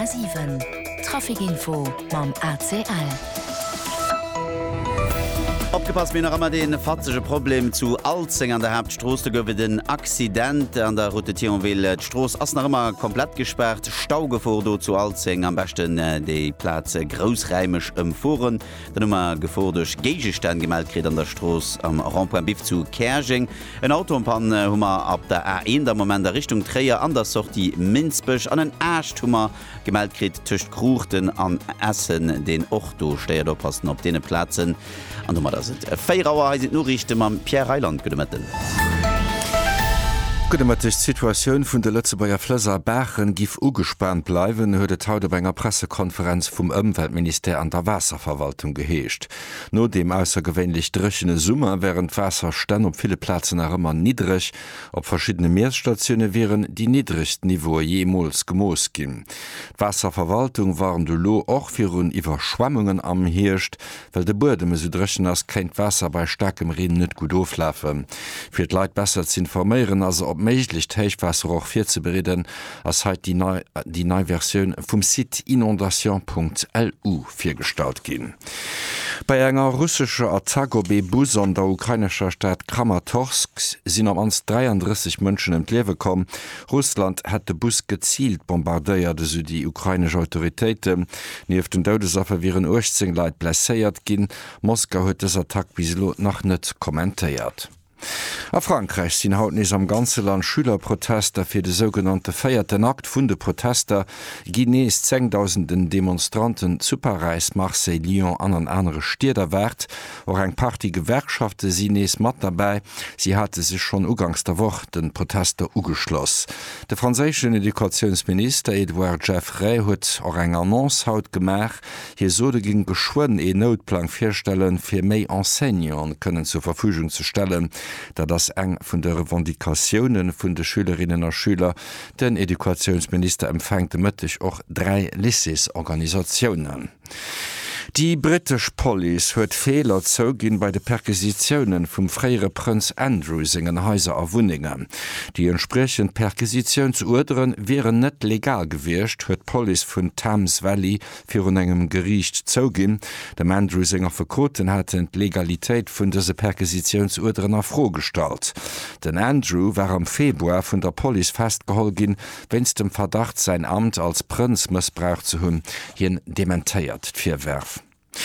10,7 Trafikinfo mam ACL. Abgepasst mir noch einmal den fatzige Problem zu Alzing an der Hauptstraße gowe den Accident an der Route Thionville. Die Straße ist noch immer komplett gesperrt. Staugefahr do zu Alzing, am besten die Plätze großräumisch empfohren. Dann immer Gefahr durch Gegenstände gemeldet an der Straße am Rond-Point Bif zu Kersching. Ein Autounpann haben wir ab der A1 der Moment der Richtung Träger an der Sortie Minzbüsch an den Erst haben wir gemeldet zwischen Kruchten an Essen den Orto steht da passen auf den Plätzen. Und da sind Feierauer nur richtig am Pierre Reiland gedemmetten. Die Situation vun der Lützebauer Flösser Bachen gif ugespannt bleiwen, huet et haut bei enger Pressekonferenz vum Umweltminister an der Wasserverwaltung geheescht. No dem aussergewöhnlich drechene Summer wären Wasserstand op viele Plätzen nach immer niedrig, op verschiedene Meeresstationen wären die niedrigsten Niveau jemals gemoos gin. Wasserverwaltung waren du lo och virun Überschwammungen am Hirscht, weil de Burdeme so drechen ass kein Wasser bei starkem Regen net gut auflaufen. Fir Leiit besser zu informieren, also ob méiglich Teichwasser auch fir zu bereden, als halt die neue Version vom Site inondation.lu firgestalt gin. Bei enger russischer Attacke bei Bus an der ukrainischer Stadt Kramatorsk sind am ans 33 Menschen ent Lewe kommen. Russland hat den Bus gezielt bombardeiert, so die ukrainische Autoritäten. Neben den Todesopfern wären 18 Leute blessiert gin. Moskau hat das Attack bislo noch nicht kommentiert. A Frankreich sind hautnis am ganze Land Schülerprotester fir de sogenannte feierten Akt vun de Protester Guineas 10.000 Demonstranten zu Paris, Marseille, Lyon an andere Städter wert. Auch eng Party Gewerkschafte Sines mat dabei. Sie hatte sich schon ugangs der Woche den Protester ugeschloss. Der französische Edukationsminister Edouard Geoffrey huet auch eng Annonce haut gemach. Hier sode ging geschwoen e Notplan firstellen fir méi Enseignants können zur Verfügung zu stellen. Da das eng vun der Revendikationen vun de Schülerinnen und Schüler den Edukationsminister empfängt mëttech och 3 Lyceesorganisationen. Die British Police huet Fehler zougin bei de Perquisitionen vum freiere Prinz Andrew singen Häuser a Wuningen. Die entsprechend Perquisitionsurderen wären net legal gewircht, huet Police vun Thames Valley fir un engem Gericht zougin. Dem Andrew Singer verkoten hat d Legalitéit vun dese Perquisitionsurderen afrostalt. Den Andrew war am Februar vun der Police festgeholgin, wenns dem Verdacht sein Amt als Prinz missbraucht zu hunn, hien dementéiert firwerf.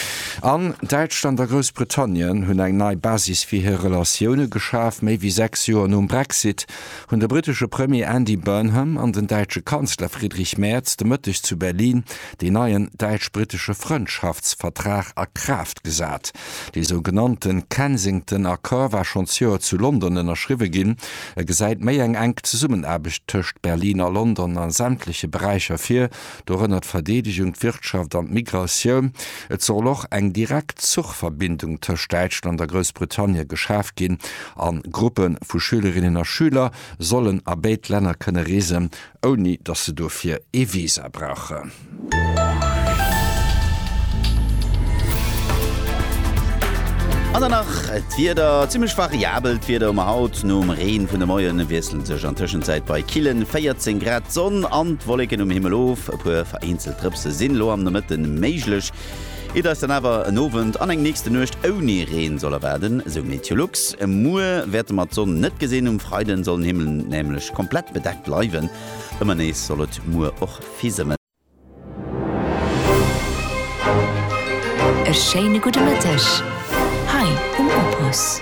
An Deutschland der Großbritannien hunn eng nei Basis fir hir Relationune geschaf méi wie 6 Joer um Brexit hunn der britische Premier Andy Burnham an den deutsche Kanzler Friedrich Merz de Mëttich zu Berlin den neuen deutsch-britische Freundschaftsvertrag a Kraft gesat. Die sogenannten Kensington Accord war schon Joer zu London erschriwe ginn. Gesäit méi eng Zusammenarbeit töcht Berliner London an sämtliche Bereicher fir, dorënnert Verteidigung, Wirtschaft an Migration. Et soll auch eng direkt Zugverbindung zwischen Deutschland und Großbritannien geschafft gin. An Gruppen vu Schülerinnen und Schüler sollen a Beitländer kënne reisen, ohne dass sie dafür Visa brauchen. An der Nacht wieder ziemlich variabel wieder Haut no Reen vun der Moien wieseln sech an Tschenzeit bei Kielen 14 Grad Sonn an Wolken Himmelof puer vereinzelt Tripse sinnlo am der Mitten meiglech. Eder ist dann aber en Ovent an eng nächste Nucht ouni Reen soll werden, so Meteorlux. Mue werd mat Sonn net gesehen Freiden sollen Himmel nämlich komplett bedeckt bleiben. Immer nees sollet Mue och fieseme. E schöne gute Mittag. Hi, Opus.